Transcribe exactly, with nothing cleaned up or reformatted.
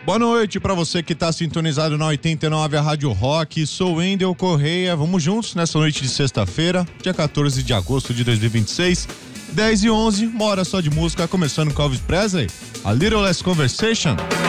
Boa noite para você que está sintonizado na oitenta e nove, a Rádio Rock. Sou Wendel Correia. Vamos juntos nessa noite de sexta-feira, dia quatorze de agosto de dois mil e vinte e seis, dez e onze, uma hora só de música, começando com Elvis Presley, A Little Less Conversation.